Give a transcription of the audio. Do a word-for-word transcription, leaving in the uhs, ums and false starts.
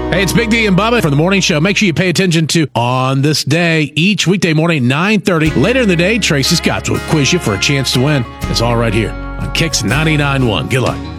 Hey, it's Big D and Bubba from the morning show. Make sure you pay attention to On This Day each weekday morning, nine thirty. Later in the day, Tracy Scott will quiz you for a chance to win. It's all right here on Kicks ninety-nine point one. Good luck.